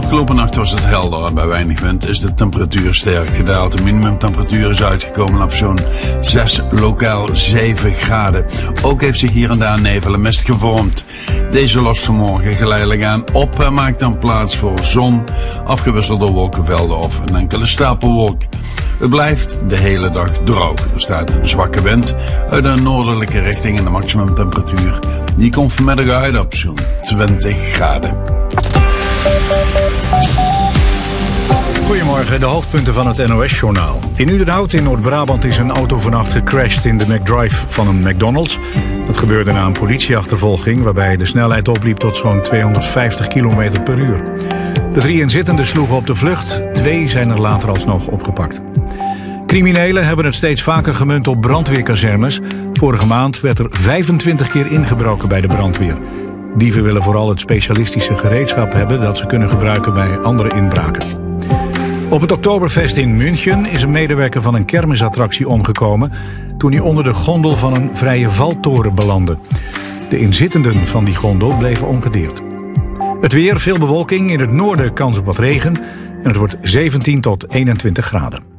Afgelopen nacht was het helder en bij weinig wind is de temperatuur sterk gedaald. De minimumtemperatuur is uitgekomen op zo'n 6, lokaal 7 graden. Ook heeft zich hier en daar nevel en mist gevormd. Deze lost vanmorgen geleidelijk aan op en maakt dan plaats voor zon, afgewisseld door wolkenvelden of een enkele stapelwolk. Het blijft de hele dag droog. Er staat een zwakke wind uit een noordelijke richting en de maximumtemperatuur die komt vanmiddag uit op zo'n 20 graden. Goedemorgen, de hoofdpunten van het NOS-journaal. In Udenhout in Noord-Brabant is een auto vannacht gecrashed in de McDrive van een McDonald's. Dat gebeurde na een politieachtervolging waarbij de snelheid opliep tot zo'n 250 km per uur. De 3 inzittenden sloegen op de vlucht, 2 zijn er later alsnog opgepakt. Criminelen hebben het steeds vaker gemunt op brandweerkazernes. Vorige maand werd er 25 keer ingebroken bij de brandweer. Dieven willen vooral het specialistische gereedschap hebben dat ze kunnen gebruiken bij andere inbraken. Op het Oktoberfest in München is een medewerker van een kermisattractie omgekomen toen hij onder de gondel van een vrije valtoren belandde. De inzittenden van die gondel bleven ongedeerd. Het weer, veel bewolking, in het noorden kans op wat regen en het wordt 17 tot 21 graden.